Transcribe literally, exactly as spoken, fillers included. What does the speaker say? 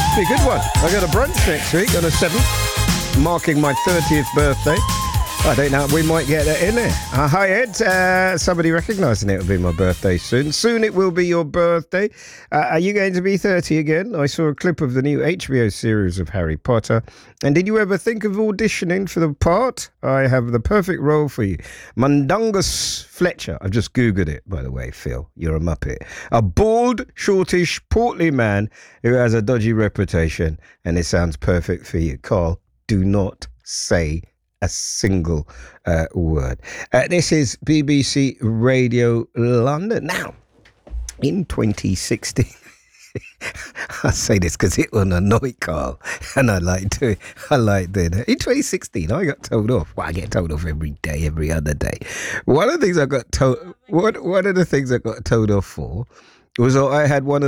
Be a good one. I got a brunch next week on the seventh, marking my thirtieth birthday. I don't know, we might get that in there. Uh, hi, Ed. Uh, somebody recognising it will be my birthday soon. Soon it will be your birthday. Uh, are you going to be thirty again? I saw a clip of the new H B O series of Harry Potter. And did you ever think of auditioning for the part? I have the perfect role for you. Mundungus Fletcher. I've just Googled it, by the way, Phil. You're a muppet. A bald, shortish, portly man who has a dodgy reputation. And it sounds perfect for you. Carl, do not say a single uh, word. Uh, this is B B C Radio London. Now, in twenty sixteen, I say this because it will annoy Carl, and I like to. I like doing it. In twenty sixteen, I got told off. Well, I get told off every day, every other day. One of the things I got told. One one of the things I got told off for was that I had one of